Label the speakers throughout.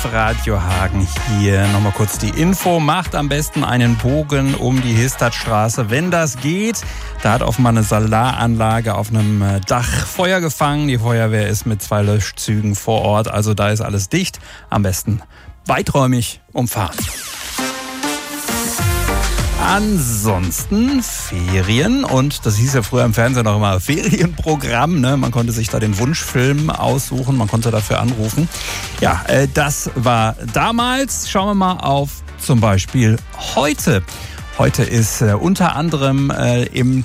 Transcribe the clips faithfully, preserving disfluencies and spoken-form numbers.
Speaker 1: Radio Hagen hier. Nochmal kurz die Info. Macht am besten einen Bogen um die Histadstraße, wenn das geht. Da hat offenbar eine Solaranlage auf einem Dach Feuer gefangen. Die Feuerwehr ist mit zwei Löschzügen vor Ort. Also da ist alles dicht. Am besten weiträumig umfahren. Ansonsten Ferien, und das hieß ja früher im Fernsehen auch immer Ferienprogramm, ne? Man konnte sich da den Wunschfilm aussuchen, man konnte dafür anrufen. Ja, äh, das war damals. Schauen wir mal auf zum Beispiel heute. Heute ist äh, unter anderem äh, im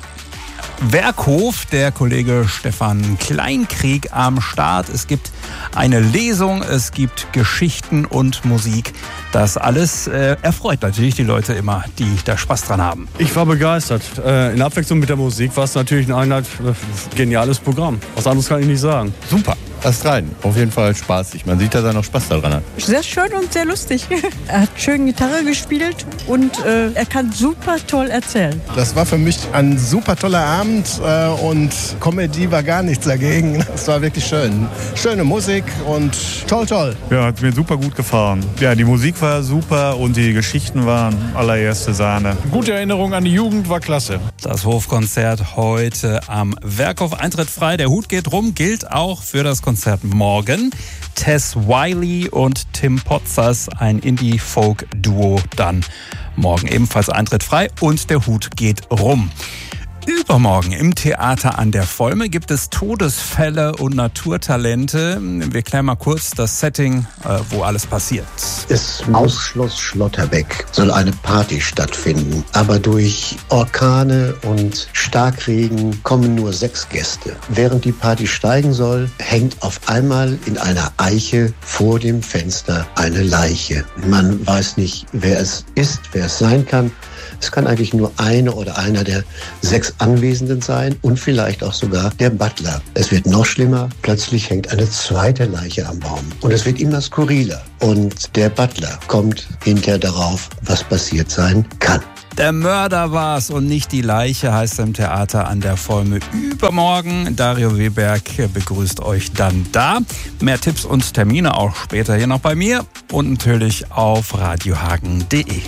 Speaker 1: Werkhof der Kollege Stefan Kleinkrieg am Start. Es gibt eine Lesung, es gibt Geschichten und Musik. Das alles äh, erfreut natürlich die Leute immer, die da Spaß dran haben.
Speaker 2: Ich war begeistert. Äh, in Abwechslung mit der Musik war es natürlich ein Einheit, äh, geniales Programm. Was anderes kann ich nicht sagen.
Speaker 3: Super. Erst rein. Auf jeden Fall spaßig. Man sieht, dass er noch Spaß daran hat.
Speaker 4: Sehr schön und sehr lustig. Er hat schön Gitarre gespielt und äh, er kann super toll erzählen.
Speaker 5: Das war für mich ein super toller Abend äh, und Comedy war gar nichts dagegen. Es war wirklich schön. Schöne Musik und toll, toll.
Speaker 6: Ja, hat mir super gut gefallen. Ja, die Musik war super und die Geschichten waren allererste Sahne.
Speaker 7: Gute Erinnerung an die Jugend, war klasse.
Speaker 1: Das Hofkonzert heute am Werkhof. Eintritt frei, der Hut geht rum, gilt auch für das Konzert morgen. Tess Wiley und Tim Potzers, ein Indie-Folk-Duo, dann morgen ebenfalls Eintritt frei und der Hut geht rum. Übermorgen im Theater an der Volme gibt es Todesfälle und Naturtalente. Wir klären mal kurz das Setting, wo alles passiert.
Speaker 8: Im Ausschloss Schlotterbeck soll eine Party stattfinden. Aber durch Orkane und Starkregen kommen nur sechs Gäste. Während die Party steigen soll, hängt auf einmal in einer Eiche vor dem Fenster eine Leiche. Man weiß nicht, wer es ist, wer es sein kann. Es kann eigentlich nur eine oder einer der sechs Anwesenden sein und vielleicht auch sogar der Butler. Es wird noch schlimmer. Plötzlich hängt eine zweite Leiche am Baum. Und es wird immer skurriler. Und der Butler kommt hinterher darauf, was passiert sein kann.
Speaker 1: Der Mörder war's und nicht die Leiche, heißt im Theater an der Volme übermorgen. Dario Weberg begrüßt euch dann da. Mehr Tipps und Termine auch später hier noch bei mir und natürlich auf radiohagen punkt de.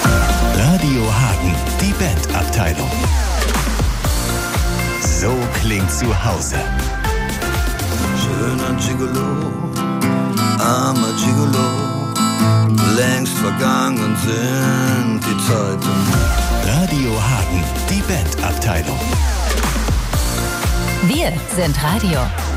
Speaker 9: Radio Hagen, die Bandabteilung. So klingt zu Hause.
Speaker 10: Schöner Gigolo, armer Gigolo, längst vergangen sind die Zeiten.
Speaker 9: Radio Hagen, die Bandabteilung.
Speaker 11: Wir sind Radio.